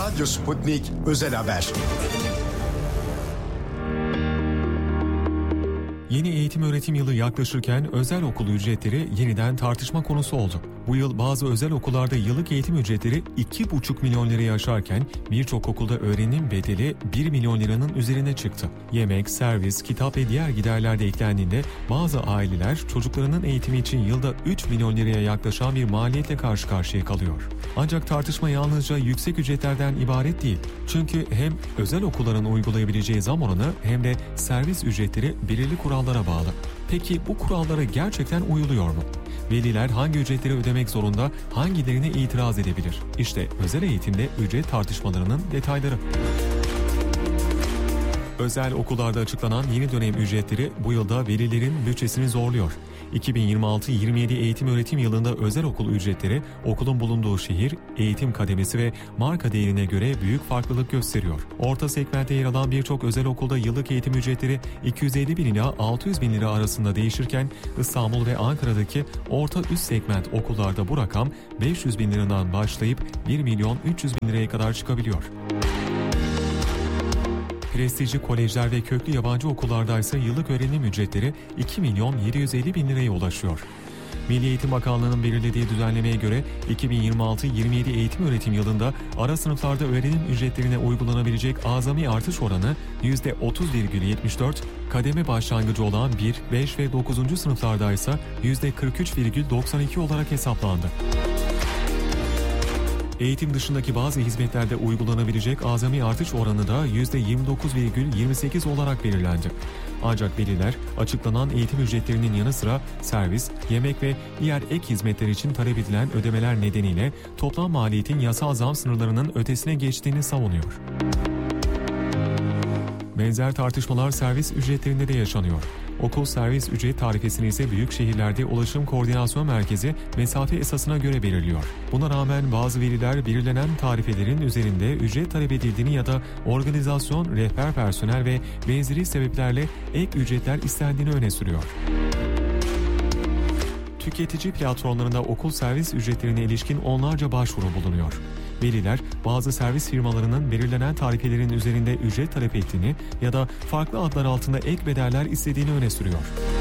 Radyo Sputnik Özel Haber. Yeni eğitim öğretim yılı yaklaşırken özel okul ücretleri yeniden tartışma konusu oldu. Bu yıl bazı özel okullarda yıllık eğitim ücretleri 2,5 milyon lirayı aşarken birçok okulda öğrenim bedeli 1 milyon liranın üzerine çıktı. Yemek, servis, kitap ve diğer giderler de eklendiğinde bazı aileler çocuklarının eğitimi için yılda 3 milyon liraya yaklaşan bir maliyetle karşı karşıya kalıyor. Ancak tartışma yalnızca yüksek ücretlerden ibaret değil. Çünkü hem özel okulların uygulayabileceği zam oranı hem de servis ücretleri belirli kurallara bağlı. Peki bu kurallara gerçekten uyuluyor mu? Veliler hangi ücretleri ödemek zorunda, hangilerine itiraz edebilir? İşte özel eğitimde ücret tartışmalarının detayları. Özel okullarda açıklanan yeni dönem ücretleri bu yılda velilerin bütçesini zorluyor. 2026-27 eğitim öğretim yılında özel okul ücretleri okulun bulunduğu şehir, eğitim kademesi ve marka değerine göre büyük farklılık gösteriyor. Orta segmentte yer alan birçok özel okulda yıllık eğitim ücretleri 250 bin ila 600 bin lira arasında değişirken İstanbul ve Ankara'daki orta üst segment okullarda bu rakam 500 bin liradan başlayıp 1 milyon 300 bin liraya kadar çıkabiliyor. Prestijli kolejler ve köklü yabancı okullardaysa yıllık öğrenim ücretleri 2 milyon 750 bin liraya ulaşıyor. Milli Eğitim Bakanlığı'nın belirlediği düzenlemeye göre 2026-27 eğitim öğretim yılında ara sınıflarda öğrenim ücretlerine uygulanabilecek azami artış oranı %30,74, kademe başlangıcı olan 1, 5 ve 9. sınıflardaysa %43,92 olarak hesaplandı. Eğitim dışındaki bazı hizmetlerde uygulanabilecek azami artış oranı da %29,28 olarak belirlendi. Ancak veliler açıklanan eğitim ücretlerinin yanı sıra servis, yemek ve diğer ek hizmetler için talep edilen ödemeler nedeniyle toplam maliyetin yasal zam sınırlarının ötesine geçtiğini savunuyor. Benzer tartışmalar servis ücretlerinde de yaşanıyor. Okul servis ücret tarifesini ise büyük şehirlerde Ulaşım Koordinasyon Merkezi mesafe esasına göre belirliyor. Buna rağmen bazı veliler belirlenen tarifelerin üzerinde ücret talep edildiğini ya da organizasyon, rehber personel ve benzeri sebeplerle ek ücretler istendiğini öne sürüyor. Tüketici platformlarında okul servis ücretlerine ilişkin onlarca başvuru bulunuyor. Veliler bazı servis firmalarının belirlenen tarifelerin üzerinde ücret talep ettiğini ya da farklı adlar altında ek bedeller istediğini öne sürüyor.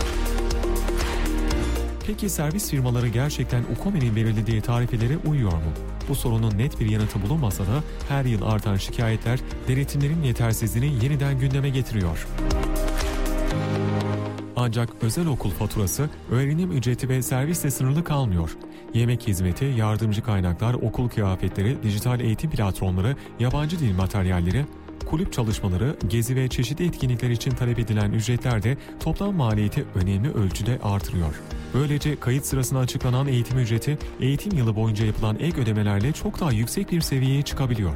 Peki servis firmaları gerçekten UKOME'nin belirlediği tarifelere uyuyor mu? Bu sorunun net bir yanıtı bulunmasa da her yıl artan şikayetler denetimlerin yetersizliğini yeniden gündeme getiriyor. Ancak özel okul faturası, öğrenim ücreti ve servisle sınırlı kalmıyor. Yemek hizmeti, yardımcı kaynaklar, okul kıyafetleri, dijital eğitim platformları, yabancı dil materyalleri, kulüp çalışmaları, gezi ve çeşitli etkinlikler için talep edilen ücretler de toplam maliyeti önemli ölçüde artırıyor. Böylece kayıt sırasında açıklanan eğitim ücreti, eğitim yılı boyunca yapılan ek ödemelerle çok daha yüksek bir seviyeye çıkabiliyor.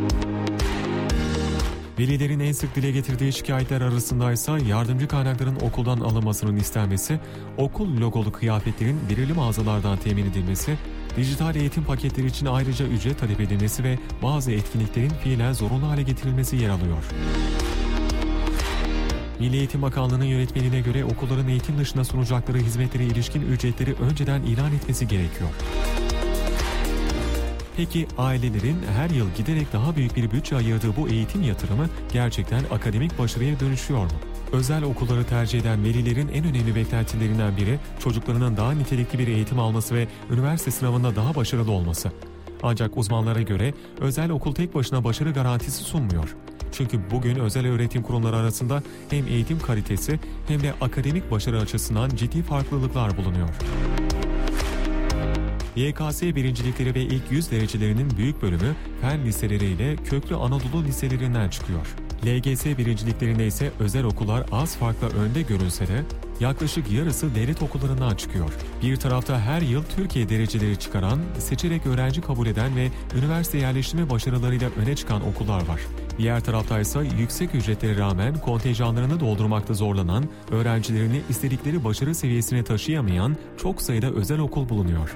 Velilerin en sık dile getirdiği şikayetler arasındaysa yardımcı kaynakların okuldan alınmasının istenmesi, okul logolu kıyafetlerin belirli mağazalardan temin edilmesi, dijital eğitim paketleri için ayrıca ücret talep edilmesi ve bazı etkinliklerin fiilen zorunlu hale getirilmesi yer alıyor. Milli Eğitim Bakanlığı'nın yönetmeliğine göre okulların eğitim dışında sunacakları hizmetlere ilişkin ücretleri önceden ilan etmesi gerekiyor. Peki ailelerin her yıl giderek daha büyük bir bütçe ayırdığı bu eğitim yatırımı gerçekten akademik başarıya dönüşüyor mu? Özel okulları tercih eden velilerin en önemli beklentilerinden biri çocuklarının daha nitelikli bir eğitim alması ve üniversite sınavında daha başarılı olması. Ancak uzmanlara göre özel okul tek başına başarı garantisi sunmuyor. Çünkü bugün özel öğretim kurumları arasında hem eğitim kalitesi hem de akademik başarı açısından ciddi farklılıklar bulunuyor. YKS birincilikleri ve ilk 100 derecelerinin büyük bölümü fen liseleriyle köklü Anadolu liselerinden çıkıyor. LGS birinciliklerinde ise özel okullar az farkla önde görünse de yaklaşık yarısı devlet okullarından çıkıyor. Bir tarafta her yıl Türkiye dereceleri çıkaran, seçerek öğrenci kabul eden ve üniversite yerleştirme başarılarıyla öne çıkan okullar var. Diğer tarafta ise yüksek ücretlere rağmen kontenjanlarını doldurmakta zorlanan, öğrencilerini istedikleri başarı seviyesine taşıyamayan çok sayıda özel okul bulunuyor.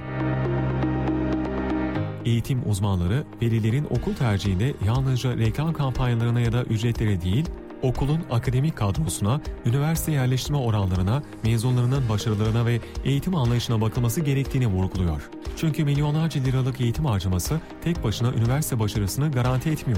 Eğitim uzmanları, velilerin okul tercihinde yalnızca reklam kampanyalarına ya da ücretlere değil, Okulun akademik kadrosuna, üniversite yerleştirme oranlarına, mezunlarının başarılarına ve eğitim anlayışına bakılması gerektiğini vurguluyor. Çünkü milyonlarca liralık eğitim harcaması tek başına üniversite başarısını garanti etmiyor.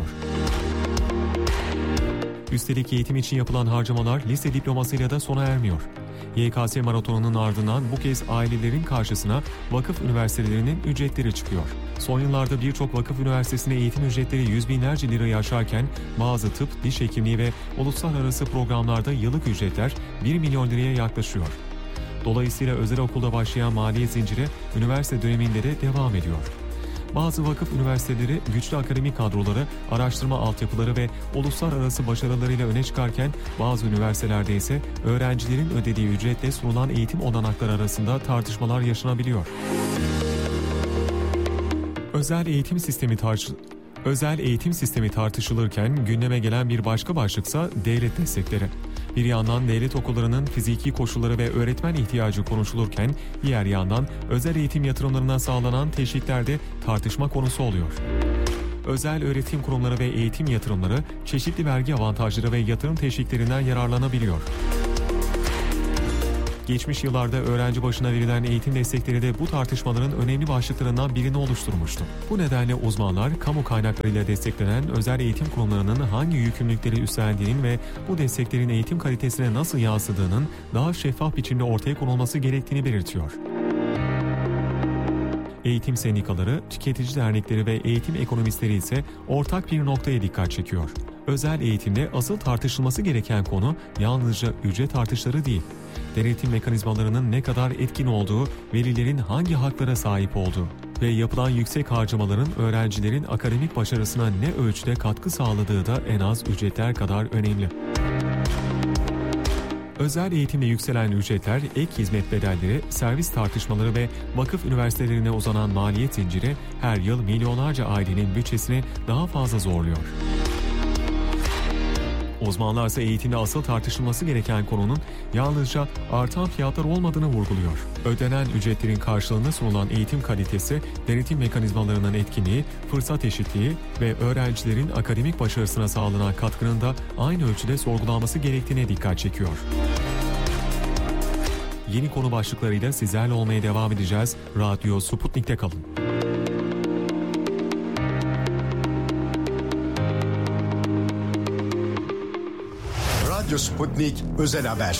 Üstelik eğitim için yapılan harcamalar lise diplomasıyla da sona ermiyor. YKS maratonunun ardından bu kez ailelerin karşısına vakıf üniversitelerinin ücretleri çıkıyor. Son yıllarda birçok vakıf üniversitesinde eğitim ücretleri yüz binlerce lirayı aşarken bazı tıp, diş hekimliği ve uluslararası programlarda yıllık ücretler 1 milyon liraya yaklaşıyor. Dolayısıyla özel okulda başlayan maliyet zinciri üniversite döneminde de devam ediyor. Bazı vakıf üniversiteleri güçlü akademik kadroları, araştırma altyapıları ve uluslararası başarılarıyla öne çıkarken bazı üniversitelerde ise öğrencilerin ödediği ücretle sunulan eğitim olanakları arasında tartışmalar yaşanabiliyor. Özel eğitim sistemi tartışılırken gündeme gelen bir başka başlıksa devlet destekleri. Bir yandan devlet okullarının fiziki koşulları ve öğretmen ihtiyacı konuşulurken diğer yandan özel eğitim yatırımlarına sağlanan teşvikler de tartışma konusu oluyor. Özel öğretim kurumları ve eğitim yatırımları çeşitli vergi avantajları ve yatırım teşviklerinden yararlanabiliyor. Geçmiş yıllarda öğrenci başına verilen eğitim destekleri de bu tartışmaların önemli başlıklarından birini oluşturmuştu. Bu nedenle uzmanlar kamu kaynaklarıyla desteklenen özel eğitim kurumlarının hangi yükümlülükleri üstlendiğinin ve bu desteklerin eğitim kalitesine nasıl yansıdığının daha şeffaf biçimde ortaya konulması gerektiğini belirtiyor. Eğitim sendikaları, tüketici dernekleri ve eğitim ekonomistleri ise ortak bir noktaya dikkat çekiyor. Özel eğitimde asıl tartışılması gereken konu yalnızca ücret artışları değil. Denetim mekanizmalarının ne kadar etkin olduğu, velilerin hangi haklara sahip olduğu ve yapılan yüksek harcamaların öğrencilerin akademik başarısına ne ölçüde katkı sağladığı da en az ücretler kadar önemli. Özel eğitimde yükselen ücretler, ek hizmet bedelleri, servis tartışmaları ve vakıf üniversitelerine uzanan maliyet zinciri her yıl milyonlarca ailenin bütçesini daha fazla zorluyor. Uzmanlar ise eğitimde asıl tartışılması gereken konunun yalnızca artan fiyatlar olmadığını vurguluyor. Ödenen ücretlerin karşılığında sunulan eğitim kalitesi, denetim mekanizmalarının etkinliği, fırsat eşitliği ve öğrencilerin akademik başarısına sağlanan katkının da aynı ölçüde sorgulanması gerektiğine dikkat çekiyor. Yeni konu başlıklarıyla sizlerle olmaya devam edeceğiz. Radyo Sputnik'te kalın. Radyo Sputnik Özel Haber.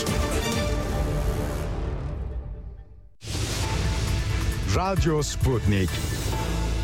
Radyo Sputnik.